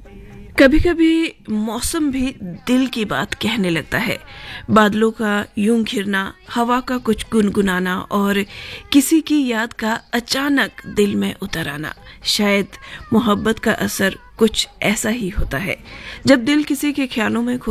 कभी कभी मौसम भी दिल की बात कहने लगता है। बादलों का यूं घिरना, हवा का कुछ गुनगुनाना और किसी की याद का अचानक दिल में उतर आना। शायद मोहब्बत का असर कुछ ऐसा ही होता है। जब दिल किसी के ख्यालों में